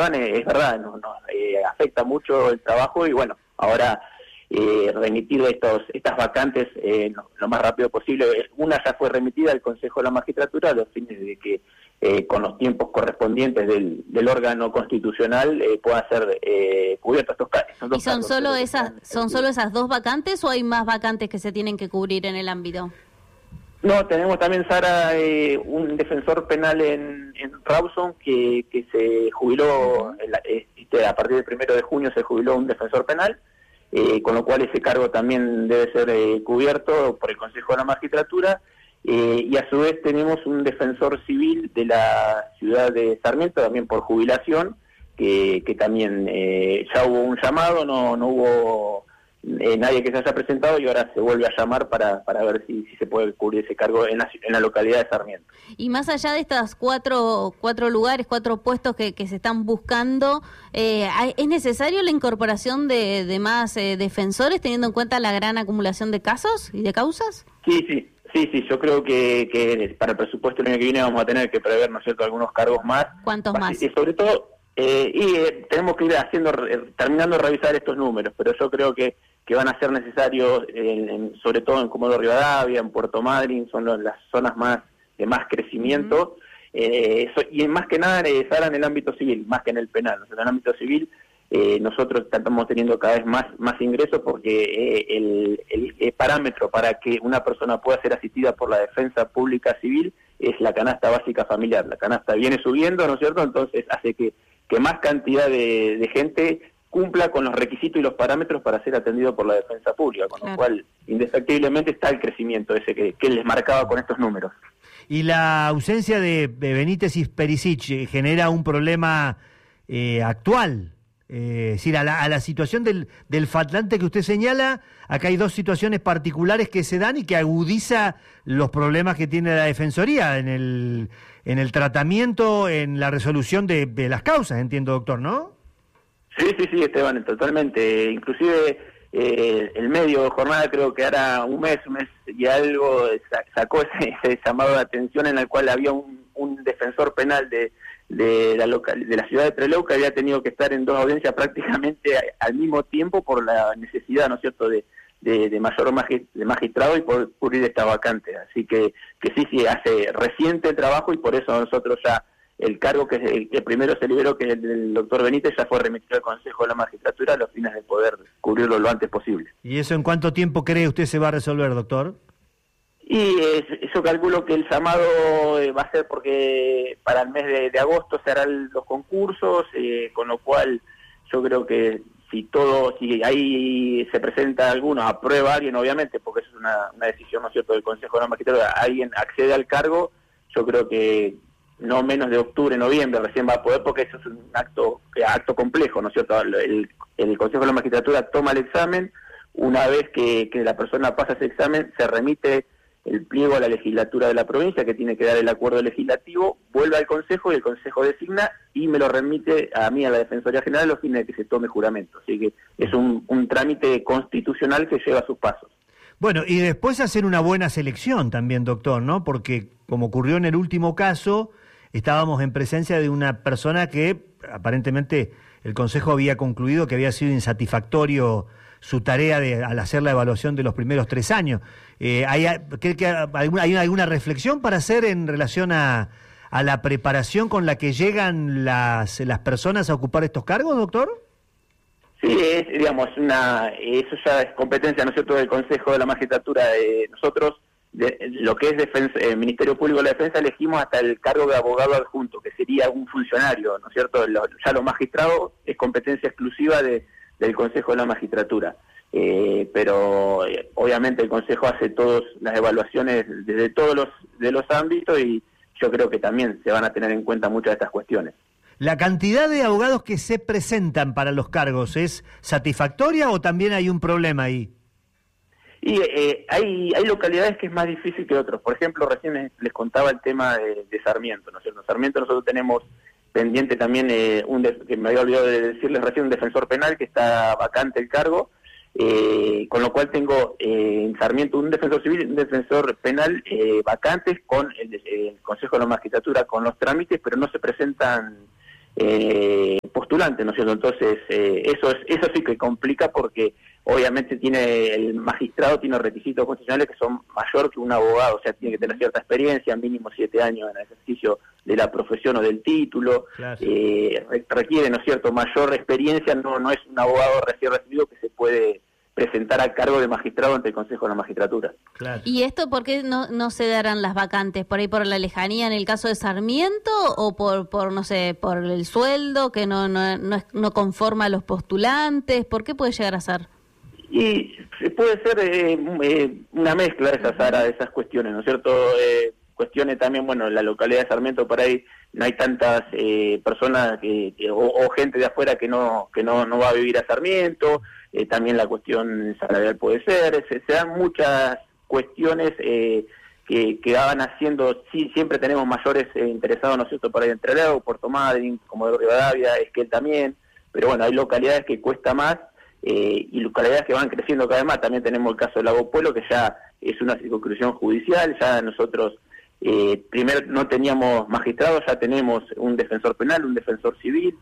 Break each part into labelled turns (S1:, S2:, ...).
S1: Esteban, es verdad, nos afecta mucho el trabajo y bueno, ahora remitir estas vacantes lo más rápido posible. Una ya fue remitida al Consejo de la Magistratura a los fines de que con los tiempos correspondientes del órgano constitucional puedan ser cubiertos estos casos.
S2: ¿Y son solo esas 2 vacantes o hay más vacantes que se tienen que cubrir en el ámbito?
S1: No, tenemos también, Sara, un defensor penal en Rawson que se jubiló, a partir del 1 de junio se jubiló un defensor penal, con lo cual ese cargo también debe ser cubierto por el Consejo de la Magistratura, y a su vez tenemos un defensor civil de la ciudad de Sarmiento, también por jubilación, que también ya hubo un llamado, no hubo nadie que se haya presentado y ahora se vuelve a llamar para ver si se puede cubrir ese cargo en la localidad de Sarmiento.
S2: Y más allá de estas cuatro lugares, 4 puestos que se están buscando, ¿es necesario la incorporación de más defensores teniendo en cuenta la gran acumulación de casos y de causas?
S1: Sí, yo creo que para el presupuesto del año que viene vamos a tener que prever, ¿no es cierto?, algunos cargos más.
S2: ¿Cuántos más?
S1: Y sobre todo, tenemos que ir terminando de revisar estos números, pero yo creo que van a ser necesarios, sobre todo en Comodoro Rivadavia, en Puerto Madryn, son las zonas de más crecimiento, y más que nada, Sara, en el ámbito civil, más que en el penal. En el ámbito civil nosotros estamos teniendo cada vez más ingresos porque el parámetro para que una persona pueda ser asistida por la defensa pública civil es la canasta básica familiar. La canasta viene subiendo, ¿no es cierto? Entonces hace que más cantidad de gente cumpla con los requisitos y los parámetros para ser atendido por la defensa pública, con lo cual indefectiblemente está el crecimiento ese que les marcaba con estos números.
S3: ¿Y la ausencia de Benítez y Perisic genera un problema actual? Es decir, a la situación del faltante que usted señala, acá hay 2 situaciones particulares que se dan y que agudiza los problemas que tiene la Defensoría en el tratamiento, en la resolución de las causas, entiendo, doctor, ¿no?
S1: Sí, Esteban, totalmente. Inclusive el medio de jornada, creo que ahora un mes y algo, sacó ese llamado de atención en el cual había un defensor penal de la ciudad de Trelew que había tenido que estar en 2 audiencias prácticamente al mismo tiempo por la necesidad, ¿no es cierto?, de mayor magistrado y por cubrir esta vacante. Así que sí, hace reciente el trabajo y por eso nosotros ya el cargo que primero se liberó, que es el del doctor Benítez, ya fue remitido al Consejo de la Magistratura a los fines de poder cubrirlo lo antes posible.
S3: ¿Y eso en cuánto tiempo cree usted se va a resolver, doctor?
S1: Y yo calculo que el llamado va a ser porque para el mes de agosto se harán los concursos, con lo cual yo creo que si ahí se presenta alguno, aprueba alguien, obviamente, porque eso es una decisión, ¿no es cierto?, del Consejo de la Magistratura, alguien accede al cargo, yo creo que no menos de octubre, noviembre recién va a poder, porque eso es un acto complejo, ¿no es cierto? El Consejo de la Magistratura toma el examen, una vez que la persona pasa ese examen, se remite el pliego a la legislatura de la provincia, que tiene que dar el acuerdo legislativo, vuelve al Consejo y el Consejo designa y me lo remite a mí, a la Defensoría General, a los fines de que se tome juramento. Así que es un trámite constitucional que lleva sus pasos.
S3: Bueno, y después hacer una buena selección también, doctor, ¿no? Porque, como ocurrió en el último caso, estábamos en presencia de una persona que aparentemente el Consejo había concluido que había sido insatisfactorio su tarea al hacer la evaluación de los primeros 3 años. ¿Cree que hay alguna reflexión para hacer en relación a la preparación con la que llegan las personas a ocupar estos cargos, doctor?
S1: Sí, eso ya es competencia, ¿no es cierto?, del Consejo de la Magistratura. Nosotros, lo que es Ministerio Público de la Defensa, elegimos hasta el cargo de abogado adjunto, que sería un funcionario, ¿no es cierto? Ya los magistrados es competencia exclusiva del Consejo de la Magistratura. Pero obviamente el Consejo hace todas las evaluaciones desde todos los ámbitos y yo creo que también se van a tener en cuenta muchas de estas cuestiones.
S3: ¿La cantidad de abogados que se presentan para los cargos es satisfactoria o también hay un problema ahí?
S1: Y hay localidades que es más difícil que otros. Por ejemplo, recién les contaba el tema de Sarmiento, ¿no es cierto? En Sarmiento nosotros tenemos pendiente también, que me había olvidado de decirles recién, un defensor penal que está vacante el cargo, con lo cual tengo en Sarmiento un defensor civil y un defensor penal vacantes con el Consejo de la Magistratura, con los trámites, pero no se presentan postulantes, ¿no es cierto? Entonces, eso sí que complica porque obviamente el magistrado tiene requisitos constitucionales que son mayor que un abogado, o sea, tiene que tener cierta experiencia, mínimo 7 años en el ejercicio de la profesión o del título,
S3: claro.
S1: Requiere, ¿no es cierto?, mayor experiencia, no es un abogado recién recibido que se puede presentar al cargo de magistrado ante el Consejo de la Magistratura.
S2: Claro. ¿Y esto por qué no se darán las vacantes? ¿Por ahí por la lejanía en el caso de Sarmiento o por no sé, por el sueldo que no conforma a los postulantes? ¿Por qué puede llegar a ser?
S1: Y puede ser una mezcla de esas cuestiones, ¿no es cierto? Cuestiones también, bueno, en la localidad de Sarmiento por ahí no hay tantas personas o gente de afuera que no va a vivir a Sarmiento, también la cuestión salarial puede ser, se dan muchas cuestiones que van haciendo, sí, siempre tenemos mayores interesados, ¿no es cierto?, por ahí en Entre Lagos, Puerto Madryn, Comodoro Rivadavia, Esquel también, pero bueno, hay localidades que cuesta más, y localidades que van creciendo cada vez más. También tenemos el caso de Lago Pueblo, que ya es una circunscripción judicial, ya nosotros primero no teníamos magistrados, ya tenemos un defensor penal, un defensor civil,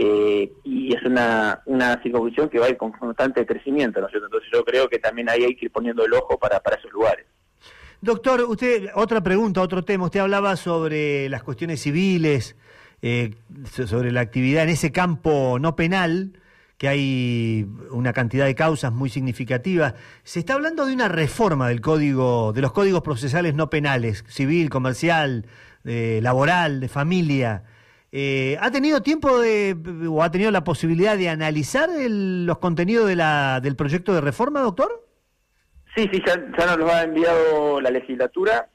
S1: y es una circunscripción que va a ir con constante crecimiento, ¿no es cierto? Entonces yo creo que también ahí hay que ir poniendo el ojo para esos lugares.
S3: Doctor, usted, otra pregunta, otro tema, usted hablaba sobre las cuestiones civiles, sobre la actividad en ese campo no penal, que hay una cantidad de causas muy significativas. Se está hablando de una reforma de los códigos procesales no penales, civil, comercial, laboral, de familia. ¿Ha tenido tiempo o ha tenido la posibilidad de analizar los contenidos del proyecto de reforma, doctor?
S1: Sí, ya nos lo ha enviado la legislatura.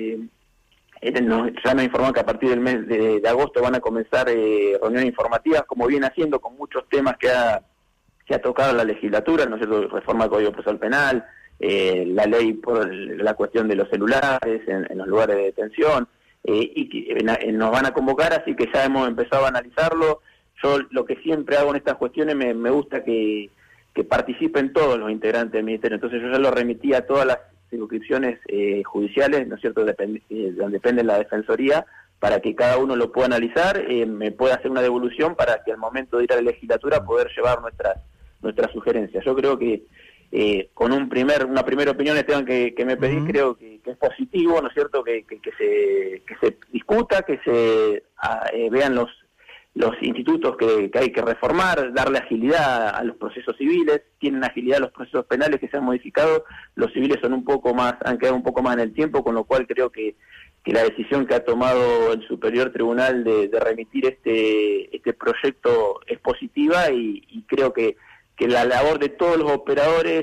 S1: Ya nos informó que a partir del mes de agosto van a comenzar reuniones informativas, como viene haciendo con muchos temas que ha tocado la legislatura, ¿no es cierto?, reforma del Código Procesal Penal, la ley por la cuestión de los celulares en los lugares de detención, y que nos van a convocar, así que ya hemos empezado a analizarlo. Yo lo que siempre hago en estas cuestiones, me gusta que participen todos los integrantes del Ministerio, entonces yo ya lo remití a todas las circunscripciones judiciales, ¿no es cierto?, donde depende la Defensoría, para que cada uno lo pueda analizar, me pueda hacer una devolución para que al momento de ir a la legislatura poder llevar nuestras sugerencias. Yo creo que con una primera opinión, Esteban, que me pedí, creo que es positivo, ¿no es cierto?, que se discuta, que se vean los institutos que hay que reformar, darle agilidad a los procesos civiles. Tienen agilidad los procesos penales que se han modificado, los civiles han quedado un poco más en el tiempo, con lo cual creo que la decisión que ha tomado el Superior Tribunal de remitir este proyecto es positiva, y creo que la labor de todos los operadores,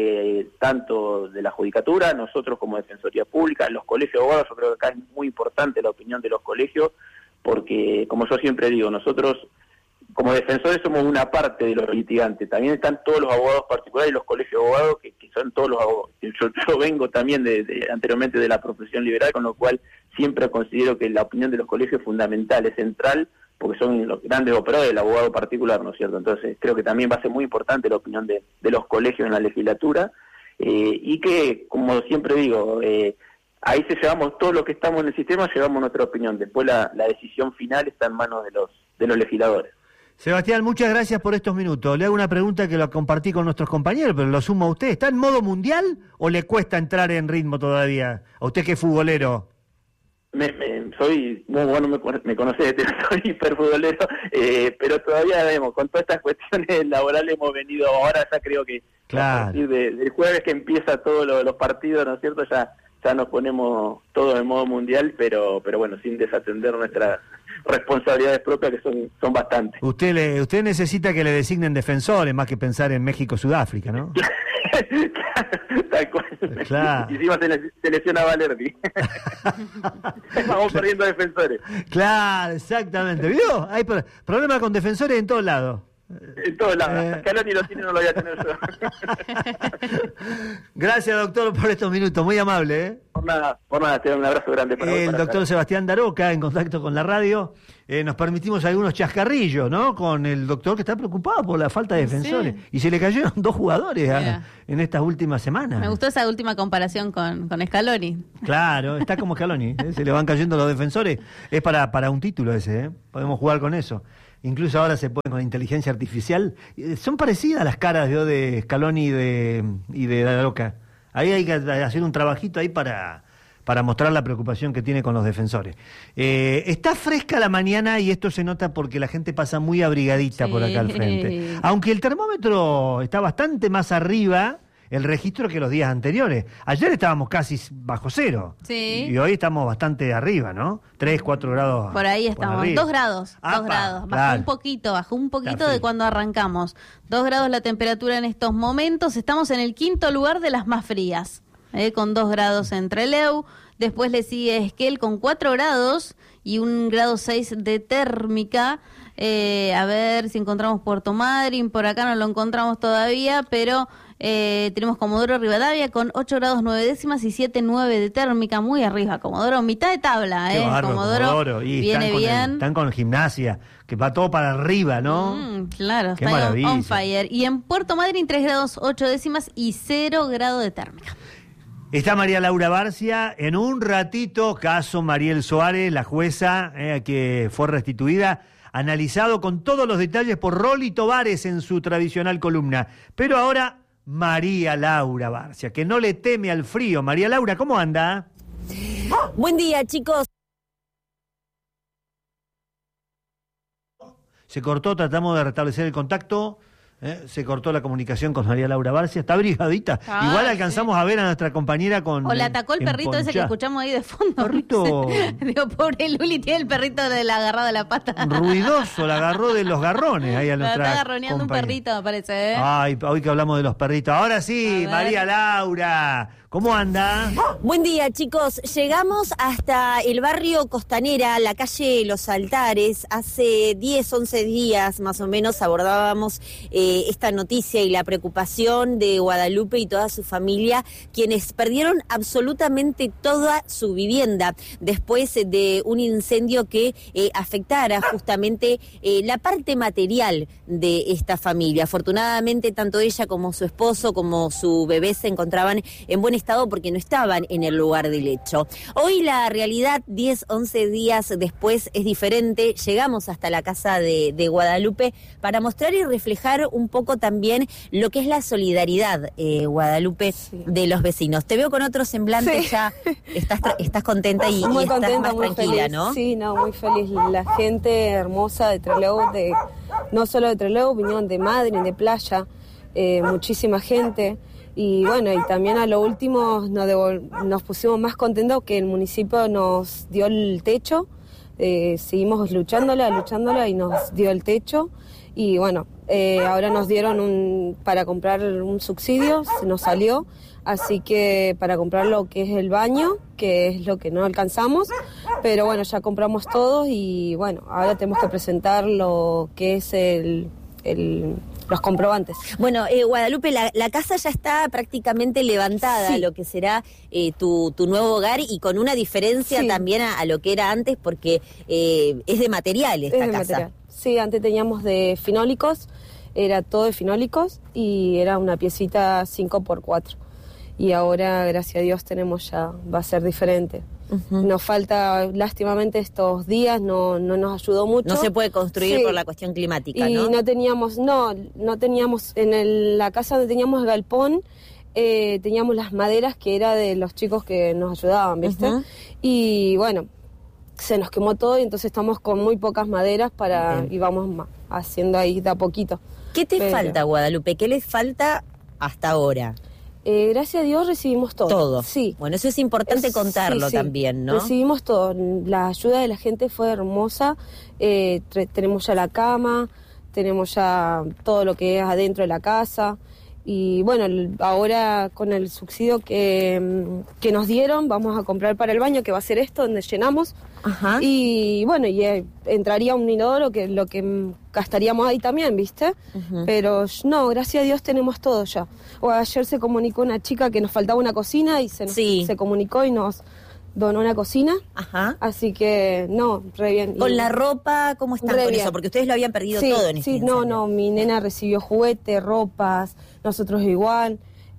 S1: tanto de la Judicatura, nosotros como Defensoría Pública, los colegios de abogados, yo creo que acá es muy importante la opinión de los colegios, porque, como yo siempre digo, nosotros como defensores somos una parte de los litigantes, también están todos los abogados particulares y los colegios de abogados, que son todos los abogados. Yo vengo también anteriormente de la profesión liberal, con lo cual siempre considero que la opinión de los colegios es fundamental, es central, porque son los grandes operadores del abogado particular, ¿no es cierto? Entonces creo que también va a ser muy importante la opinión de los colegios en la legislatura, y que, como siempre digo, ahí llevamos todos los que estamos en el sistema, llevamos nuestra opinión. Después la decisión final está en manos de los legisladores.
S3: Sebastián, muchas gracias por estos minutos. Le hago una pregunta que lo compartí con nuestros compañeros, pero lo sumo a usted. ¿Está en modo mundial o le cuesta entrar en ritmo todavía? ¿A usted que es futbolero?
S1: Soy muy bueno, me conocés, soy hiperfutbolero, pero todavía con todas estas cuestiones laborales hemos venido, ahora ya creo que a partir del jueves que empieza todos los partidos, ¿no es cierto?, ya nos ponemos todos en modo mundial, pero bueno, sin desatender nuestras responsabilidades propias, que son bastantes.
S3: Usted necesita que le designen defensores más que pensar en México-Sudáfrica, ¿no?
S1: Tal cual.
S3: Claro.
S1: Hicimos selección a Valerdi. Vamos perdiendo defensores.
S3: Claro, exactamente. ¿Vio? Hay problemas con defensores en todos lados.
S1: En todos lados. Scaloni lo tiene, no lo voy a tener yo.
S3: Gracias, doctor, por estos minutos. Muy amable, ¿eh?
S1: Por nada, te doy un abrazo grande para vos.
S3: El doctor Sebastián Daroca, en contacto con la radio. Nos permitimos algunos chascarrillos, ¿no? Con el doctor, que está preocupado por la falta de defensores. Sí. Y se le cayeron 2 jugadores en estas últimas semanas.
S2: Me gustó esa última comparación con Scaloni.
S3: Claro, está como Scaloni. Se le van cayendo los defensores. Es para un título ese, ¿eh? Podemos jugar con eso. incluso ahora se pueden con inteligencia artificial. Son parecidas las caras de Scaloni y de La Loca. Ahí hay que hacer un trabajito ahí para mostrar la preocupación que tiene con los defensores. Está fresca la mañana y esto se nota porque la gente pasa muy abrigadita por acá al frente. Aunque el termómetro está bastante más arriba, el registro, que los días anteriores. Ayer estábamos casi bajo cero.
S2: Sí.
S3: Y hoy estamos bastante arriba, ¿no? 3, 4 grados.
S2: Por ahí estamos. 2 grados. 2 grados.
S3: Claro.
S2: Bajó un poquito de cuando arrancamos. 2 grados la temperatura en estos momentos. Estamos en el 5º lugar de las más frías, con 2 grados en Trelew. Después le sigue Esquel con 4 grados y 1,6 grados de térmica. A ver si encontramos Puerto Madryn. Por acá no lo encontramos todavía, pero tenemos Comodoro Rivadavia con 8 grados 9 décimas y 7,9 de térmica. Muy arriba, Comodoro. Mitad de tabla, Comodoro
S3: y
S2: viene bien.
S3: Están con Gimnasia, que va todo para arriba, ¿no?
S2: Claro,
S3: qué
S2: está
S3: maravilla.
S2: on fire. Y en Puerto Madryn 3 grados 8 décimas y 0 grado de térmica.
S3: Está María Laura Barcia. En un ratito, caso Mariel Soares, la jueza que fue restituida, analizado con todos los detalles por Rolly Tovares en su tradicional columna. Pero ahora, María Laura Barcia, que no le teme al frío. María Laura, ¿cómo anda?
S4: Buen día, chicos.
S3: Se cortó, tratamos de restablecer el contacto. Se cortó la comunicación con María Laura Barcia. Está brigadita. Igual alcanzamos a ver a nuestra compañera con...
S2: O le atacó el perrito ese que escuchamos ahí de fondo.
S3: Perrito...
S2: Digo, pobre Luli, tiene el perrito de la agarrado de la pata.
S3: Ruidoso, la agarró de los garrones ahí a nuestra
S2: La está agarroneando
S3: compañera.
S2: Un perrito, me parece,
S3: Ay, hoy que hablamos de los perritos. Ahora sí, María Laura, ¿cómo anda?
S4: Buen día, chicos. Llegamos hasta el barrio Costanera, la calle Los Altares. Hace 10, 11 días más o menos abordábamos esta noticia y la preocupación de Guadalupe y toda su familia, quienes perdieron absolutamente toda su vivienda después de un incendio que afectara justamente la parte material de esta familia. Afortunadamente, tanto ella como su esposo, como su bebé se encontraban en buen estado porque no estaban en el lugar del hecho. Hoy la realidad, 10, 11 días después, es diferente. Llegamos hasta la casa de Guadalupe para mostrar y reflejar un poco también lo que es la solidaridad, Guadalupe, de los vecinos. Te veo con otro semblante, ya estás contenta y
S5: muy
S4: estás
S5: contenta,
S4: más
S5: muy
S4: tranquila,
S5: feliz.
S4: ¿no?
S5: Sí, muy feliz. La gente hermosa de Trelew, no solo de Trelew, vinieron de Madryn, de Playa, muchísima gente. Y bueno, y también a lo último nos pusimos más contentos que el municipio nos dio el techo. Seguimos luchándola y nos dio el techo. Y bueno, ahora nos dieron para comprar un subsidio, se nos salió, así que para comprar lo que es el baño, que es lo que no alcanzamos, pero bueno, ya compramos todo y bueno, ahora tenemos que presentar lo que es los comprobantes.
S4: Bueno, Guadalupe, la casa ya está prácticamente levantada, sí, lo que será tu nuevo hogar, y con una diferencia, sí, también a lo que era antes, porque es de material esta casa. Material.
S5: Sí, antes teníamos de finólicos, era todo de finólicos y era una piecita 5x4. Y ahora, gracias a Dios, va a ser diferente. Uh-huh. Nos falta, lástimamente, estos días, no nos ayudó mucho.
S4: No se puede construir, sí, por la cuestión climática, ¿no?
S5: Y no teníamos, en la casa donde teníamos el galpón, teníamos las maderas que era de los chicos que nos ayudaban, ¿viste? Uh-huh. Y bueno, se nos quemó todo y entonces estamos con muy pocas maderas y vamos haciendo ahí de a poquito.
S4: ¿Qué te falta, Guadalupe? ¿Qué les falta hasta ahora?
S5: Gracias a Dios recibimos todo.
S4: Todo.
S5: Sí.
S4: Bueno, eso es importante contarlo, sí, también, ¿no?
S5: Recibimos todo. La ayuda de la gente fue hermosa. Tenemos ya la cama, tenemos ya todo lo que es adentro de la casa. Y bueno, ahora con el subsidio que nos dieron, vamos a comprar para el baño, que va a ser esto, donde llenamos. Ajá. Y bueno, entraría un inodoro, que lo que gastaríamos ahí también, ¿viste? Uh-huh. Pero no, gracias a Dios tenemos todo ya. Ayer se comunicó una chica que nos faltaba una cocina y se comunicó y nos donó una cocina. Ajá. Así que, re bien.
S4: ¿Con la ropa cómo están con eso? Porque ustedes lo habían perdido todo en este incendio.
S5: No, mi nena recibió juguetes, ropas, nosotros igual.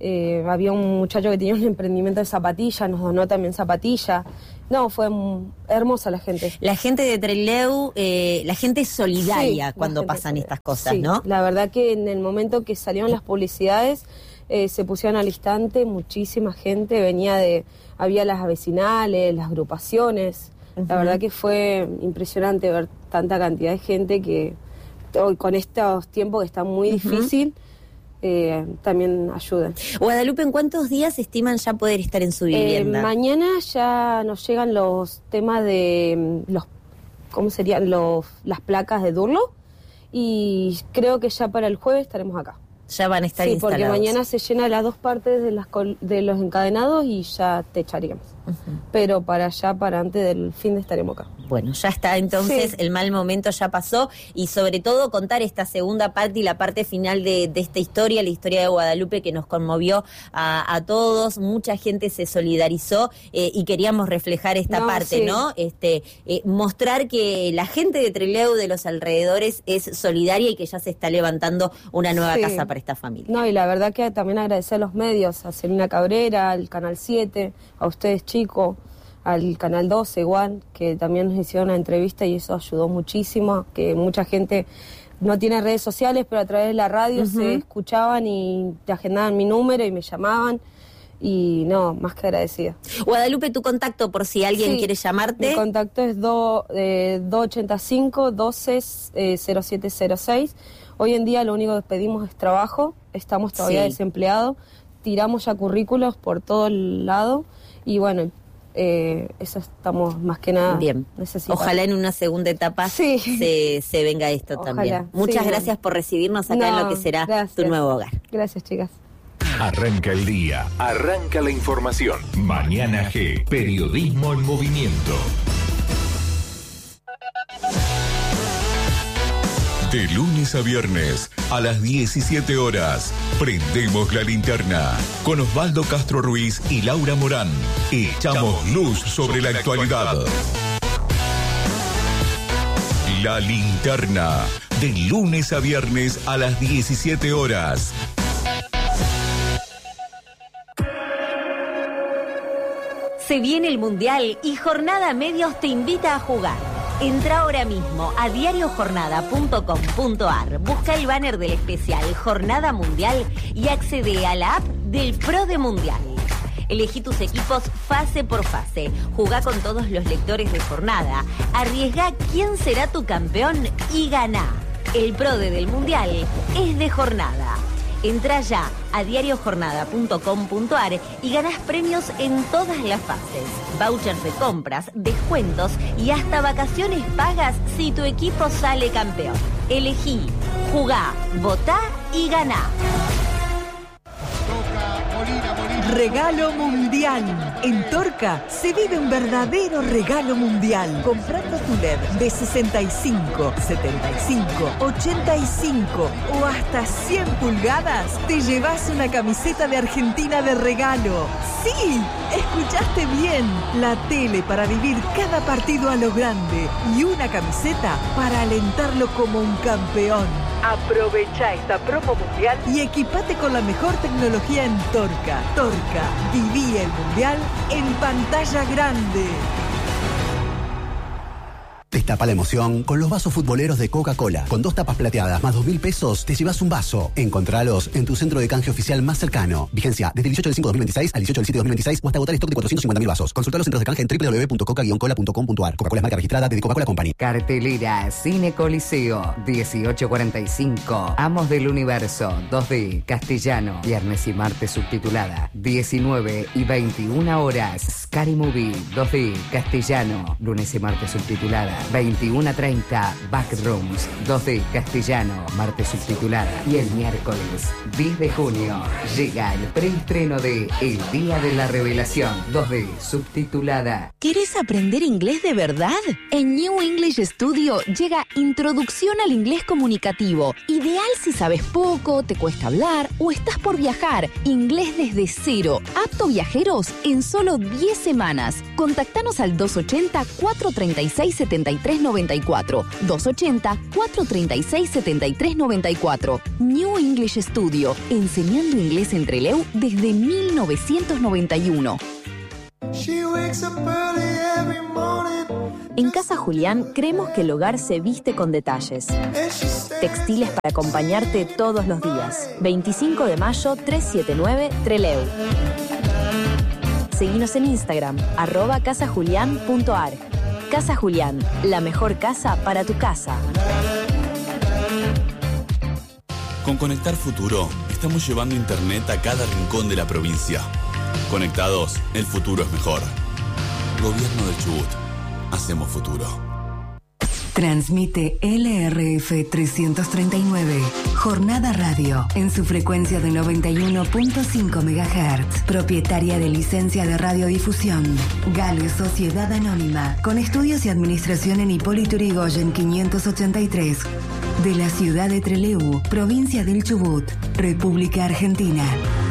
S5: Había un muchacho que tenía un emprendimiento de zapatillas, nos donó también zapatillas. No, fue hermosa la gente.
S4: La gente de Trelew, la gente es solidaria cuando pasan estas cosas, ¿no?
S5: La verdad que en el momento que salieron las publicidades, se pusieron al instante muchísima gente, había las vecinales, las agrupaciones. La verdad que fue impresionante ver tanta cantidad de gente que hoy con estos tiempos que está muy difícil, también ayudan.
S4: Guadalupe, ¿en cuántos días estiman ya poder estar en su vivienda?
S5: Mañana ya nos llegan los temas de ¿cómo serían? Las placas de Durlo, y creo que ya para el jueves estaremos acá.
S4: Ya van a estar instalados.
S5: Sí, porque mañana se llena las 2 partes de los encadenados y ya techaríamos. Pero para antes del fin de estaremos acá.
S4: Bueno, ya está, entonces el mal momento ya pasó, y sobre todo contar esta segunda parte y la parte final de esta historia, la historia de Guadalupe, que nos conmovió a todos. Mucha gente se solidarizó y queríamos reflejar esta parte, ¿no? Mostrar que la gente de Trelew, de los alrededores, es solidaria y que ya se está levantando una nueva casa para esta familia.
S5: No, y la verdad que también agradecer a los medios, a Celina Cabrera, al Canal 7, a ustedes chicos, al Canal 12 igual, que también nos hicieron una entrevista y eso ayudó muchísimo, que mucha gente no tiene redes sociales, pero a través de la radio se escuchaban y te agendaban mi número y me llamaban, y no, más que agradecida.
S4: Guadalupe, tu contacto por si alguien quiere llamarte.
S5: Mi contacto es 285-12-0706. Hoy en día lo único que pedimos es trabajo, estamos todavía desempleados, tiramos ya currículos por todo el lado y bueno, eso estamos más que nada necesitando.
S4: Ojalá en una segunda etapa se venga esto también. Muchas gracias por recibirnos acá en lo que será tu nuevo hogar.
S5: Gracias, chicas.
S6: Arranca el día, arranca la información. Mañana G, periodismo en movimiento. De lunes a viernes, a las 17 horas, prendemos la linterna. Con Osvaldo Castro Ruiz y Laura Morán, echamos luz sobre la actualidad. La linterna, de lunes a viernes a las 17 horas.
S7: Se viene el Mundial y Jornada Medios te invita a jugar. Entra ahora mismo a diariojornada.com.ar, busca el banner del especial Jornada Mundial y accede a la app del Pro de Mundial. Elegí tus equipos fase por fase, jugá con todos los lectores de Jornada, arriesgá quién será tu campeón y ganá. El Pro del Mundial es de Jornada. Entra ya a diariojornada.com.ar y ganás premios en todas las fases. Vouchers de compras, descuentos y hasta vacaciones pagas si tu equipo sale campeón. Elegí, jugá, votá y ganá.
S8: Regalo Mundial. En Torca se vive un verdadero regalo mundial. Comprando tu LED de 65, 75, 85 o hasta 100 pulgadas, te llevas una camiseta de Argentina de regalo. ¡Sí! Escuchaste bien. La tele para vivir cada partido a lo grande y una camiseta para alentarlo como un campeón. Aprovecha esta promo mundial y equipate con la mejor tecnología en Torca. Torca, viví el mundial en pantalla grande.
S9: Destapa la emoción con los vasos futboleros de Coca-Cola. Con 2 tapas plateadas más 2.000 pesos, te llevas un vaso. Encontralos en tu centro de canje oficial más cercano. Vigencia desde el 18 del 5/2026 al 18 del 7/2026 o hasta agotar stock de 450.000 vasos. Consulta los centros de canje en www.coca-cola.com.ar. Coca-Cola es marca registrada de Coca-Cola Company.
S10: Cartelera Cine Coliseo, 18:45. Amos del Universo, 2D, castellano. Viernes y martes subtitulada. 19 y 21 horas. Scary Movie, 2D, castellano. Lunes y martes subtitulada. 21:30, Backrooms, 2D, castellano, martes subtitulada. Y el miércoles 10 de junio llega el preestreno de El Día de la Revelación, 2D, subtitulada.
S11: ¿Querés aprender inglés de verdad? En New English Studio llega Introducción al Inglés Comunicativo. Ideal si sabes poco, te cuesta hablar o estás por viajar. Inglés desde cero, apto viajeros en solo 10 semanas. Contactanos al 280-436-75 7394. 280-436-7394. New English Studio, enseñando inglés en Trelew desde 1991.
S12: En Casa Julián creemos que el hogar se viste con detalles. Textiles para acompañarte todos los días. 25 de mayo 379 Trelew. Seguinos en Instagram, @casajulian.ar. Casa Julián, la mejor casa para tu casa.
S13: Con Conectar Futuro, estamos llevando internet a cada rincón de la provincia. Conectados, el futuro es mejor. Gobierno del Chubut. Hacemos futuro.
S14: Transmite LRF 339, Jornada Radio, en su frecuencia de 91.5 MHz, propietaria de licencia de radiodifusión, Gale Sociedad Anónima, con estudios y administración en Hipólito Yrigoyen 583, de la ciudad de Trelew, provincia del Chubut, República Argentina.